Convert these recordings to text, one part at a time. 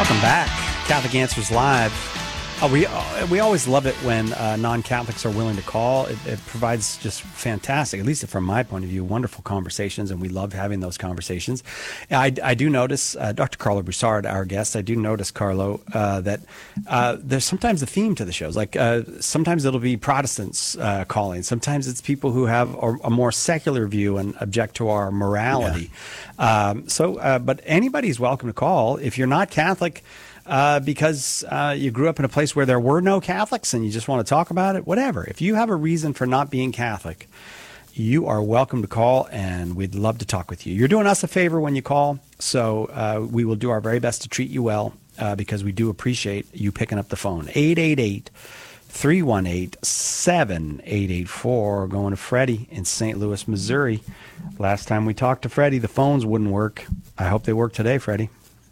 Welcome back, Catholic Answers Live. We always love it when non-Catholics are willing to call. It provides just fantastic, at least from my point of view, wonderful conversations, and we love having those conversations. I do notice, Dr. Carlo Broussard, our guest, I do notice, Carlo, that there's sometimes a theme to the shows. Like sometimes it'll be Protestants calling. Sometimes it's people who have a more secular view and object to our morality. Yeah. But anybody's welcome to call. If you're not Catholic, because you grew up in a place where there were no Catholics and you just want to talk about it, whatever. If you have a reason for not being Catholic, you are welcome to call, and we'd love to talk with you. You're doing us a favor when you call, so we will do our very best to treat you well because we do appreciate you picking up the phone. 888-318-7884. Going to Freddie in St. Louis, Missouri. Last time we talked to Freddie, the phones wouldn't work. I hope they work today, Freddie.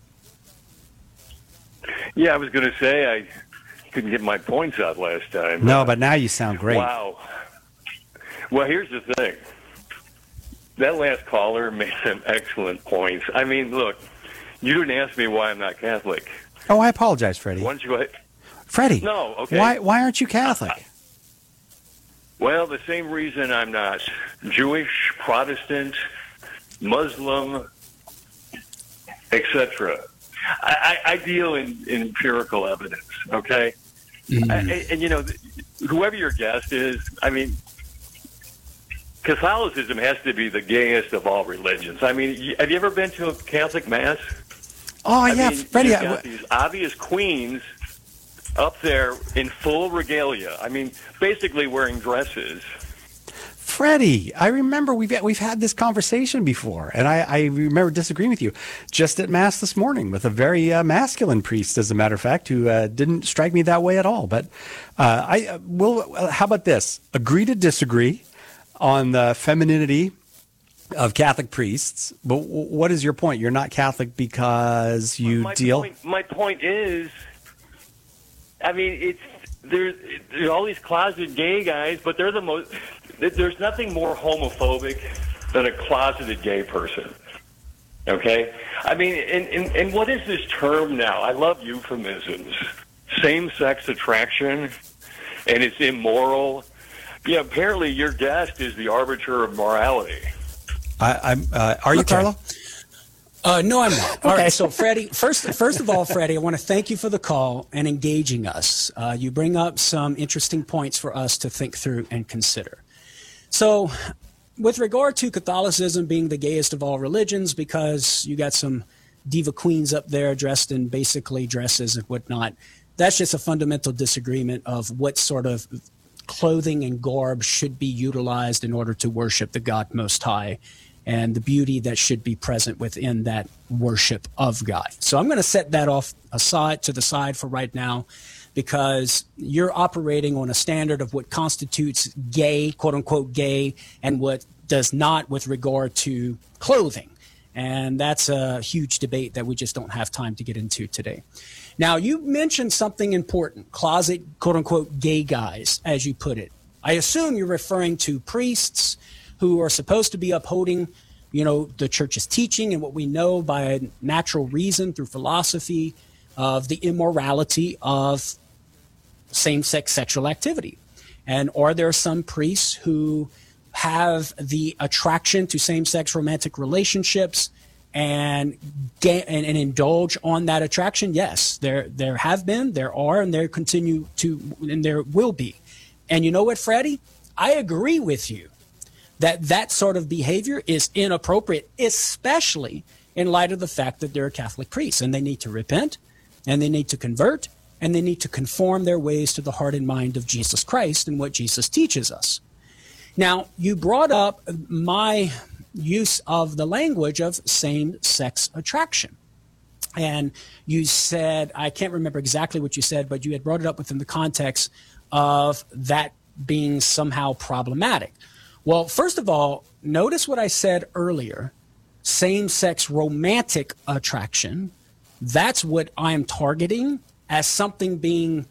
Yeah, I was going to say I couldn't get my points out last time. No, but now you sound great. Wow. Well, here's the thing. That last caller made some excellent points. I mean, look, you didn't ask me why I'm not Catholic. Oh, I apologize, Freddie. Why don't you go ahead? Freddie. No, okay. Why aren't you Catholic? Well, the same reason I'm not Jewish, Protestant, Muslim, etc. I deal in empirical evidence, okay? Mm-hmm. And, you know, whoever your guest is, I mean, Catholicism has to be the gayest of all religions. I mean, have you ever been to a Catholic Mass? Oh, yeah, Freddie. You've got these obvious queens up there in full regalia. I mean, basically wearing dresses. Freddie, I remember we've had this conversation before, and I remember disagreeing with you just at Mass this morning with a very masculine priest, as a matter of fact, who didn't strike me that way at all. But how about this? Agree to disagree on the femininity of Catholic priests. But what is your point? You're not Catholic because you deal. My point is, I mean, there's all these closeted gay guys, but they're the most. There's nothing more homophobic than a closeted gay person. Okay? I mean, and what is this term now? I love euphemisms. Same-sex attraction, and it's immoral. Yeah, apparently your guest is the arbiter of morality. Are you, Carlo? No, I'm not. All right, so Freddie, first of all, Freddie, I want to thank you for the call and engaging us. You bring up some interesting points for us to think through and consider. So with regard to Catholicism being the gayest of all religions, because you got some diva queens up there dressed in basically dresses and whatnot, that's just a fundamental disagreement of what sort of clothing and garb should be utilized in order to worship the God Most High and the beauty that should be present within that worship of God. So I'm going to set that to the side for right now, because you're operating on a standard of what constitutes gay, quote unquote gay, and what does not with regard to clothing. And that's a huge debate that we just don't have time to get into today. Now, you mentioned something important, closet, quote unquote gay guys, as you put it. I assume you're referring to priests who are supposed to be upholding, you know, the church's teaching and what we know by natural reason through philosophy of the immorality of same-sex sexual activity. And are there some priests who have the attraction to same-sex romantic relationships and indulge on that attraction? Yes, there have been, there are, and there continue to, and there will be. And you know what, Freddie? I agree with you that sort of behavior is inappropriate, especially in light of the fact that they're Catholic priests, and they need to repent, and they need to convert, and they need to conform their ways to the heart and mind of Jesus Christ and what Jesus teaches us. Now, you brought up my use of the language of same-sex attraction. And you said, I can't remember exactly what you said, but you had brought it up within the context of that being somehow problematic. Well, first of all, notice what I said earlier. Same-sex romantic attraction, that's what I'm targeting as something being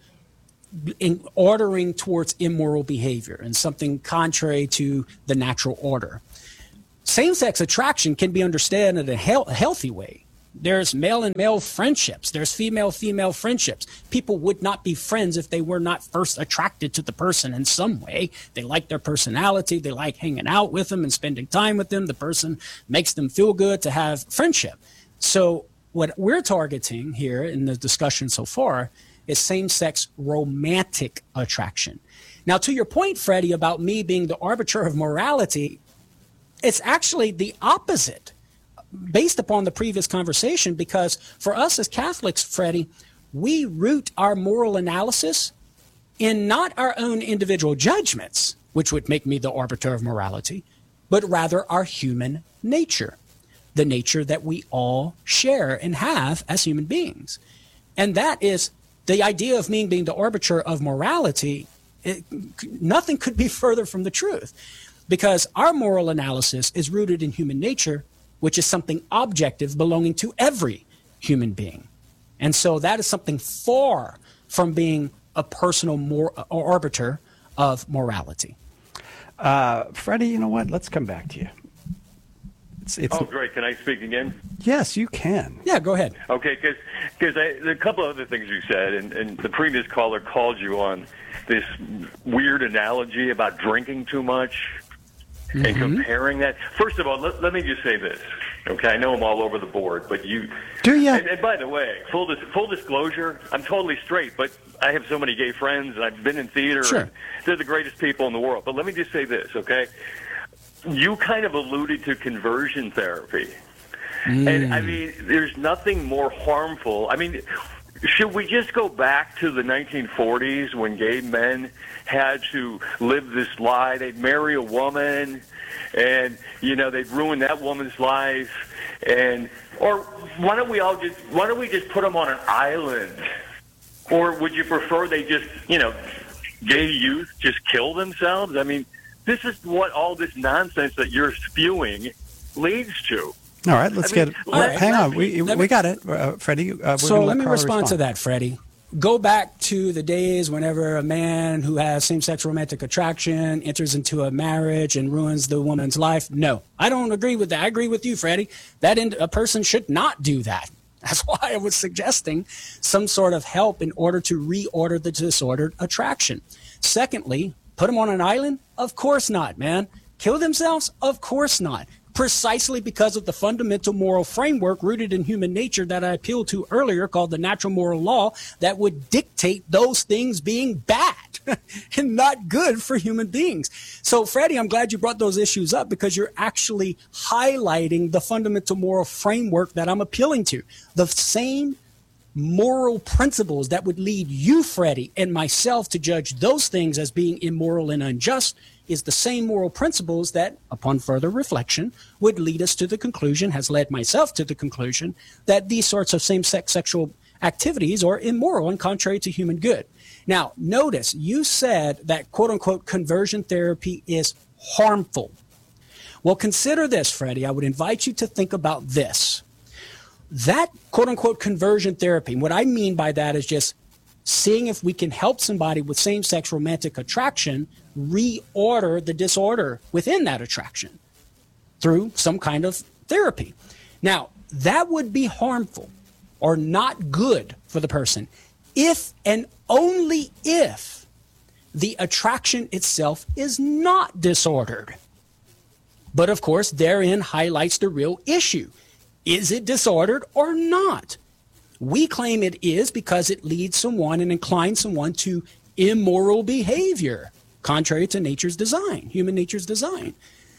ordering towards immoral behavior and something contrary to the natural order. Same-sex attraction can be understood in a healthy way. There's male and male friendships. There's female friendships. People would not be friends if they were not first attracted to the person in some way. They like their personality. They like hanging out with them and spending time with them. The person makes them feel good to have friendship. So what we're targeting here in the discussion so far is same-sex romantic attraction. Now, to your point, Freddie, about me being the arbiter of morality, it's actually the opposite based upon the previous conversation, because for us as Catholics, Freddie, we root our moral analysis in not our own individual judgments, which would make me the arbiter of morality, but rather our human nature, the nature that we all share and have as human beings. And that is the idea of me being the arbiter of morality. Nothing could be further from the truth, because our moral analysis is rooted in human nature, which is something objective belonging to every human being. And so that is something far from being a personal arbiter of morality. Freddie, you know what? Let's come back to you. Oh, great. Can I speak again? Yes, you can. Yeah, go ahead. Okay, because there are a couple of other things you said, and the previous caller called you on this weird analogy about drinking too much and comparing that. First of all, let me just say this. Okay, I know I'm all over the board, but you... Do you? And by the way, full disclosure, I'm totally straight, but I have so many gay friends, and I've been in theater. Sure. And they're the greatest people in the world. But let me just say this, okay? You kind of alluded to conversion therapy. And, I mean, there's nothing more harmful. I mean, should we just go back to the 1940s when gay men had to live this lie? They'd marry a woman, and, you know, they'd ruin that woman's life. Or why don't we just put them on an island? Or would you prefer they just, you know, gay youth just kill themselves? I mean, this is what all this nonsense that you're spewing leads to. All right, let's get it. Hang on. We got it, Freddie. So let me respond to that, Freddie. Go back to the days whenever a man who has same-sex romantic attraction enters into a marriage and ruins the woman's life. No, I don't agree with that. I agree with you, Freddie. A person should not do that. That's why I was suggesting some sort of help in order to reorder the disordered attraction. Secondly, put them on an island? Of course not, man. Kill themselves? Of course not. Precisely because of the fundamental moral framework rooted in human nature that I appealed to earlier, called the natural moral law, that would dictate those things being bad and not good for human beings. So, Freddie, I'm glad you brought those issues up, because you're actually highlighting the fundamental moral framework that I'm appealing to. The same moral principles that would lead you, Freddie, and myself to judge those things as being immoral and unjust is the same moral principles that, upon further reflection, would lead us to the conclusion, has led myself to the conclusion, that these sorts of same-sex sexual activities are immoral and contrary to human good. Now, notice you said that, quote-unquote, conversion therapy is harmful. Well, consider this, Freddie. I would invite you to think about this. That, quote-unquote, conversion therapy, what I mean by that is just seeing if we can help somebody with same-sex romantic attraction reorder the disorder within that attraction through some kind of therapy. Now, that would be harmful or not good for the person if and only if the attraction itself is not disordered. But of course, therein highlights the real issue. Is it disordered or not? We claim it is because it leads someone and inclines someone to immoral behavior, contrary to nature's design, human nature's design.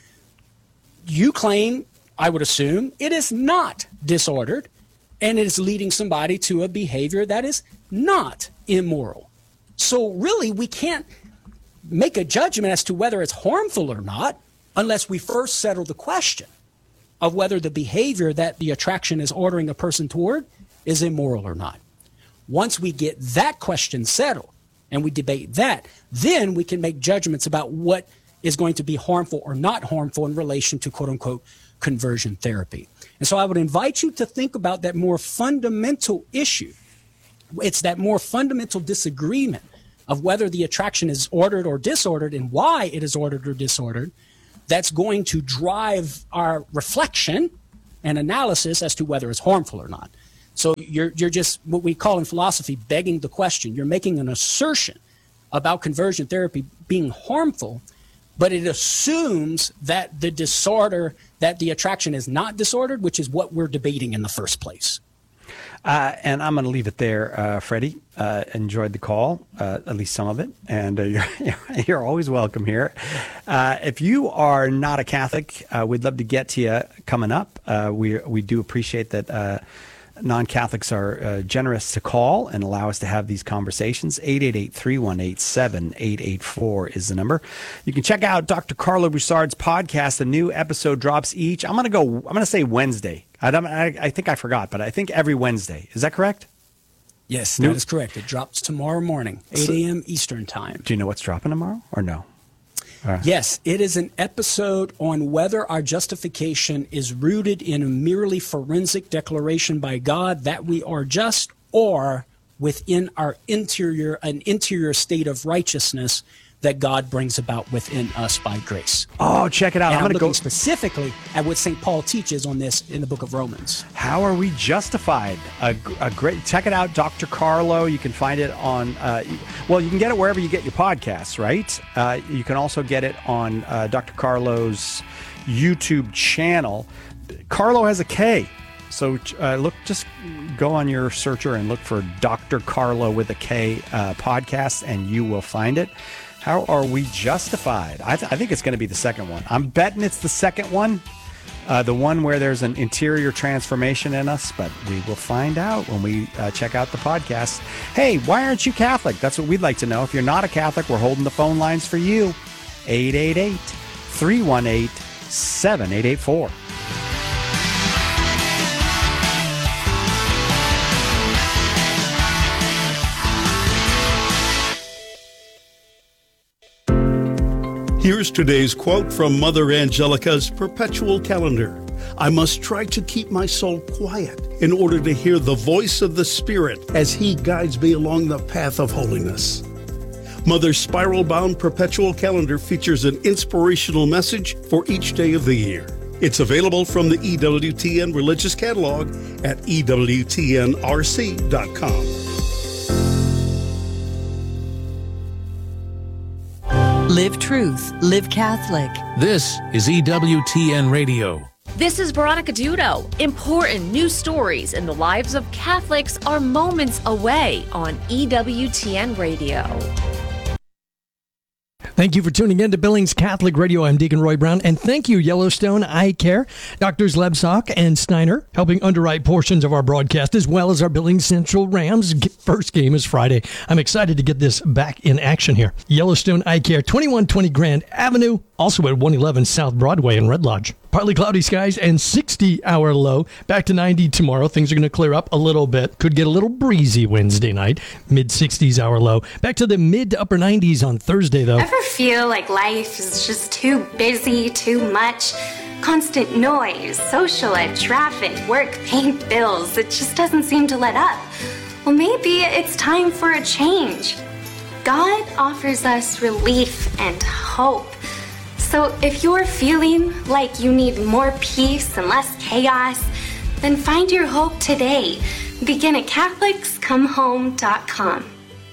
You claim, I would assume, it is not disordered, and it is leading somebody to a behavior that is not immoral. So really, we can't make a judgment as to whether it's harmful or not unless we first settle the question of whether the behavior that the attraction is ordering a person toward is immoral or not. Once we get that question settled and we debate that, then we can make judgments about what is going to be harmful or not harmful in relation to quote-unquote conversion therapy. And so I would invite you to think about that more fundamental issue. It's that more fundamental disagreement of whether the attraction is ordered or disordered and why it is ordered or disordered that's going to drive our reflection an analysis as to whether it's harmful or not. So you're just what we call in philosophy begging the question. You're making an assertion about conversion therapy being harmful, but it assumes that the disorder, that the attraction is not disordered, which is what we're debating in the first place. And I'm going to leave it there, Freddie. Enjoyed the call, at least some of it, and you're always welcome here. If you are not a Catholic, we'd love to get to you coming up. We do appreciate that non-Catholics are generous to call and allow us to have these conversations. 888-318-7884 is the number. You can check out Dr. Carlo Broussard's podcast. A new episode drops each. I'm going to say Wednesday. I think I forgot, but I think every Wednesday. Is that correct? Yes, that is correct. It drops tomorrow morning, 8 a.m. Eastern time. Do you know what's dropping tomorrow or no? Yes, it is an episode on whether our justification is rooted in a merely forensic declaration by God that we are just, or within our an interior state of righteousness that God brings about within us by grace. Oh, check it out. And I'm looking specifically at what St. Paul teaches on this in the book of Romans. How are we justified? A great, check it out, Dr. Carlo. You can find it on, you can get it wherever you get your podcasts, right? You can also get it on Dr. Carlo's YouTube channel. Carlo has a K. So just go on your searcher and look for Dr. Carlo with a K podcast, and you will find it. How are we justified? I think it's going to be the second one. I'm betting it's the second one, the one where there's an interior transformation in us, but we will find out when we check out the podcast. Hey, why aren't you Catholic? That's what we'd like to know. If you're not a Catholic, we're holding the phone lines for you. 888-318-7884. Here's today's quote from Mother Angelica's perpetual calendar. I must try to keep my soul quiet in order to hear the voice of the Spirit as He guides me along the path of holiness. Mother's spiral-bound perpetual calendar features an inspirational message for each day of the year. It's available from the EWTN Religious Catalog at EWTNRC.com. Live truth, live Catholic. This is EWTN Radio. This is Veronica Dudo. Important news stories in the lives of Catholics are moments away on EWTN Radio. Thank you for tuning in to Billings Catholic Radio. I'm Deacon Roy Brown, and thank you, Yellowstone Eye Care, Doctors Lebsock and Steiner, helping underwrite portions of our broadcast, as well as our Billings Central Rams. First game is Friday. I'm excited to get this back in action here. Yellowstone Eye Care, 2120 Grand Avenue, also at 111 South Broadway in Red Lodge. Partly cloudy skies and 60-hour low. Back to 90 tomorrow. Things are going to clear up a little bit. Could get a little breezy Wednesday night. Mid-60s hour low. Back to the mid to upper 90s on Thursday, though. Ever feel like life is just too busy, too much? Constant noise, social life, traffic, work, paying bills. It just doesn't seem to let up. Well, maybe it's time for a change. God offers us relief and hope. So if you're feeling like you need more peace and less chaos, then find your hope today. Begin at CatholicsComeHome.com.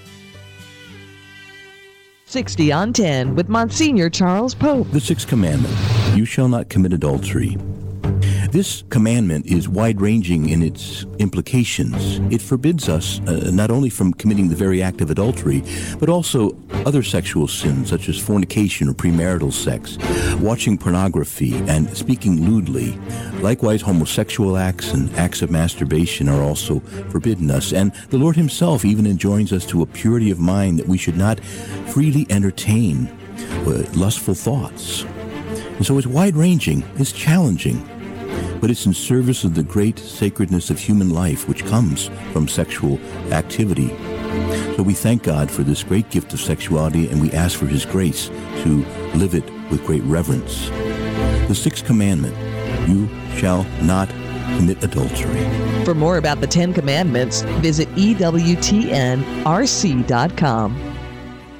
60 on 10 with Monsignor Charles Pope. The sixth commandment, you shall not commit adultery. This commandment is wide-ranging in its implications. It forbids us not only from committing the very act of adultery, but also other sexual sins such as fornication or premarital sex, watching pornography, and speaking lewdly. Likewise, homosexual acts and acts of masturbation are also forbidden us. And the Lord Himself even enjoins us to a purity of mind that we should not freely entertain lustful thoughts. And so it's wide-ranging, it's challenging, but it's in service of the great sacredness of human life which comes from sexual activity. So we thank God for this great gift of sexuality, and we ask for His grace to live it with great reverence. The sixth commandment, you shall not commit adultery. For more about the 10 Commandments, visit EWTNRC.com.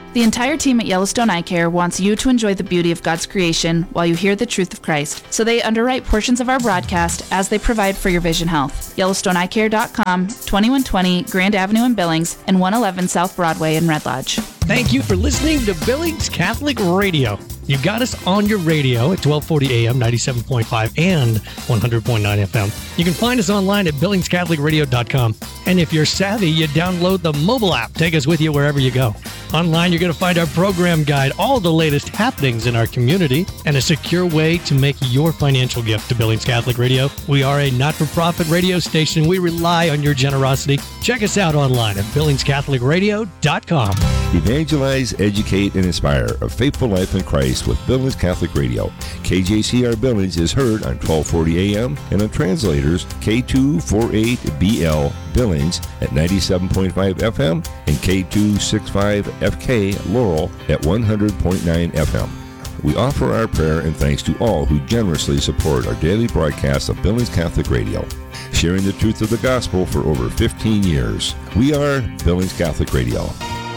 The entire team at Yellowstone Eye Care wants you to enjoy the beauty of God's creation while you hear the truth of Christ. So they underwrite portions of our broadcast as they provide for your vision health. YellowstoneEyeCare.com, 2120 Grand Avenue in Billings, and 111 South Broadway in Red Lodge. Thank you for listening to Billings Catholic Radio. You got us on your radio at 1240 AM, 97.5 and 100.9 FM. You can find us online at BillingsCatholicRadio.com. And if you're savvy, you download the mobile app. Take us with you wherever you go. Online, you're going to find our program guide, all the latest happenings in our community, and a secure way to make your financial gift to Billings Catholic Radio. We are a not-for-profit radio station. We rely on your generosity. Check us out online at BillingsCatholicRadio.com. Evangelize, educate, and inspire a faithful life in Christ with Billings Catholic Radio. KJCR Billings is heard on 1240 AM and on translators K248BL Billings at 97.5 FM and K265FK Laurel at 100.9 FM. We offer our prayer and thanks to all who generously support our daily broadcast of Billings Catholic Radio, sharing the truth of the gospel for over 15 years. We are Billings Catholic Radio.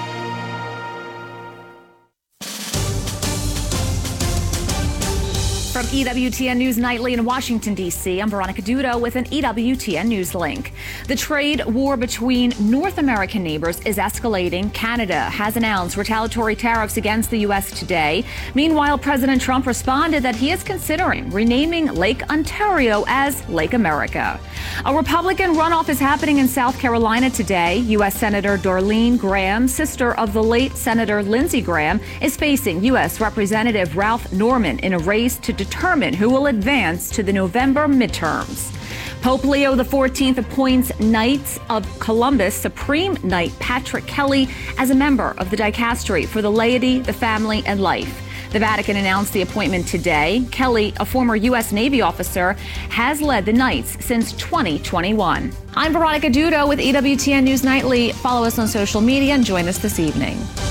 From EWTN News Nightly in Washington, D.C., I'm Veronica Dudo with an EWTN News link. The trade war between North American neighbors is escalating. Canada has announced retaliatory tariffs against the U.S. today. Meanwhile, President Trump responded that he is considering renaming Lake Ontario as Lake America. A Republican runoff is happening in South Carolina today. U.S. Senator Darlene Graham, sister of the late Senator Lindsey Graham, is facing U.S. Representative Ralph Norman in a race to determine who will advance to the November midterms. Pope Leo XIV appoints Knights of Columbus Supreme Knight Patrick Kelly as a member of the dicastery for the laity, the family, and life. The Vatican announced the appointment today. Kelly, a former U.S. Navy officer, has led the Knights since 2021. I'm Veronica Dudo with EWTN News Nightly. Follow us on social media and join us this evening.